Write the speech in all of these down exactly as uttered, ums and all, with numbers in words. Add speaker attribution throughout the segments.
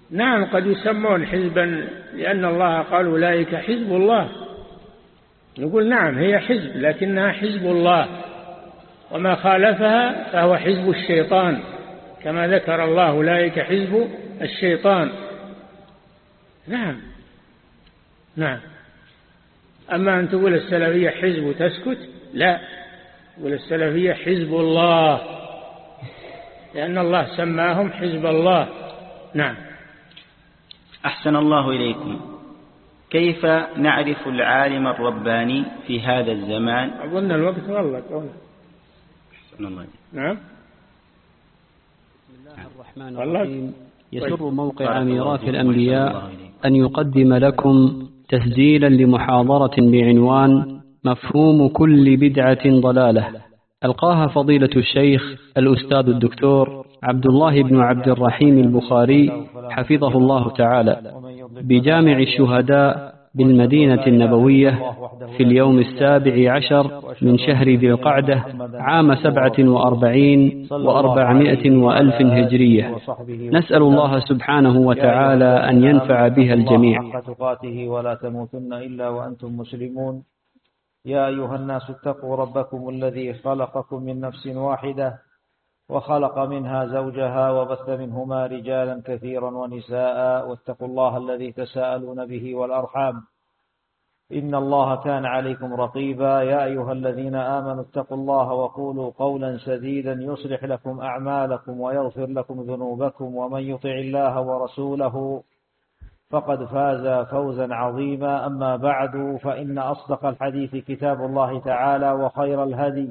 Speaker 1: نعم قد يسمون حزبا لأن الله قال أولئك حزب الله، نقول نعم هي حزب لكنها حزب الله، وما خالفها فهو حزب الشيطان كما ذكر الله أولئك حزب الشيطان. نعم نعم. أما أن تقول السلفية حزب وتسكت، لا، تقول السلفية حزب الله لأن الله سماهم حزب الله. نعم.
Speaker 2: أحسن الله إليكم. كيف نعرف العالم الرباني في هذا الزمان؟
Speaker 1: أظن الوقت والله.
Speaker 2: أحسن الله.
Speaker 1: نعم.
Speaker 3: بسم الله الرحمن الرحيم. يسر موقع ميراث الأنبياء أن يقدم لكم تسجيلا لمحاضرة بعنوان مفهوم كل بدعة ضلالة، ألقاها فضيلة الشيخ الأستاذ الدكتور عبد الله بن عبد الرحيم البخاري حفظه الله تعالى بجامع الشهداء بالمدينة النبوية في اليوم السابع عشر من شهر ذي القعدة عام سبعة وأربعين وأربعمائة وألف هجرية. نسأل الله سبحانه وتعالى أن ينفع بها الجميع.
Speaker 4: ولا تموتن إلا وأنتم مسلمون. يا أيها الناس اتقوا ربكم الذي خلقكم من نفس واحدة وخلق منها زوجها وبث منهما رجالا كثيرا ونساء، واتقوا الله الذي تساءلون به والأرحام إن الله كان عليكم رقيبا. يا أيها الذين آمنوا اتقوا الله وقولوا قولا سديدا يصلح لكم أعمالكم ويغفر لكم ذنوبكم، ومن يطع الله ورسوله فقد فاز فوزا عظيما. أما بعد، فإن أصدق الحديث كتاب الله تعالى، وخير الهدي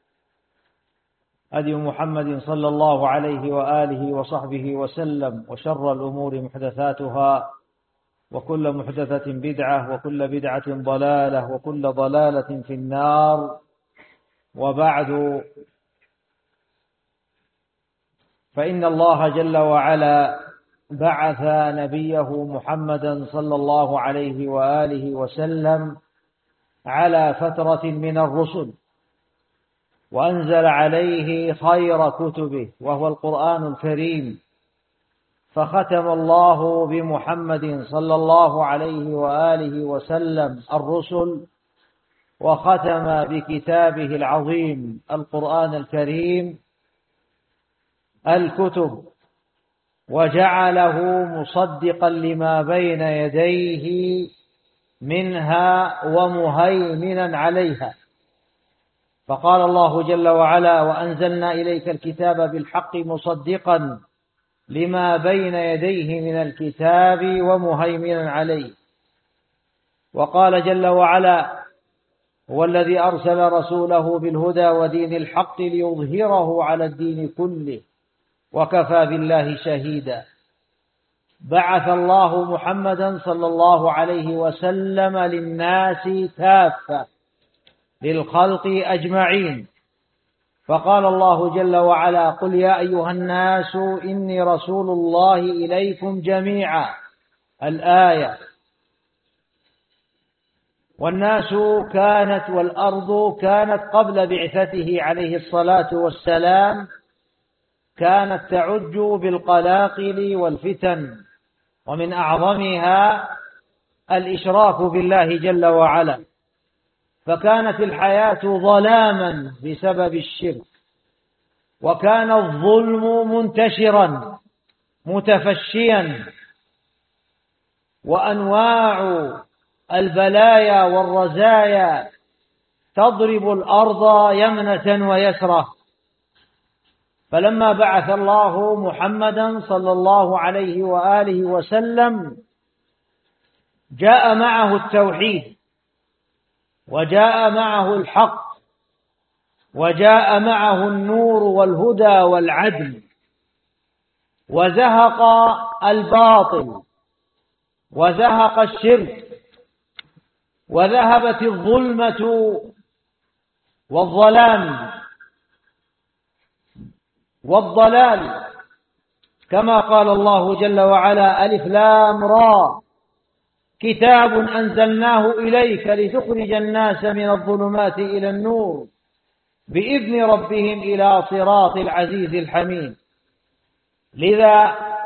Speaker 4: هدي محمد صلى الله عليه وآله وصحبه وسلم، وشر الأمور محدثاتها، وكل محدثة بدعة، وكل بدعة ضلالة، وكل ضلالة في النار. وبعد، فإن الله جل وعلا بعث نبيه محمدا صلى الله عليه وآله وسلم على فترة من الرسل، وأنزل عليه خير كتبه وهو القرآن الكريم، فختم الله بمحمد صلى الله عليه وآله وسلم الرسل، وختم بكتابه العظيم القرآن الكريم الكتب، وجعله مصدقا لما بين يديه منها ومهيمنا عليها. فقال الله جل وعلا: وأنزلنا إليك الكتاب بالحق مصدقا لما بين يديه من الكتاب ومهيمنا عليه. وقال جل وعلا: هو الذي أرسل رسوله بالهدى ودين الحق ليظهره على الدين كله وكفى بالله شهيدا. بعث الله محمدا صلى الله عليه وسلم للناس كافة، للخلق أجمعين. فقال الله جل وعلا: قل يا أيها الناس إني رسول الله إليكم جميعا. الآية. والناس كانت والأرض كانت قبل بعثته عليه الصلاة والسلام كانت تعج بالقلاقل والفتن، ومن أعظمها الإشراك بالله جل وعلا، فكانت الحياة ظلاما بسبب الشرك، وكان الظلم منتشرا متفشيا، وأنواع البلايا والرزايا تضرب الأرض يمنة ويسرة. فلما بعث الله محمدا صلى الله عليه وآله وسلم جاء معه التوحيد، وجاء معه الحق، وجاء معه النور والهدى والعدل، وزهق الباطل، وزهق الشرك، وذهبت الظلمة والظلام والضلال، كما قال الله جل وعلا: ألف لام را كتاب أنزلناه إليك لتخرج الناس من الظلمات إلى النور بإذن ربهم إلى صراط العزيز الحميد. لذا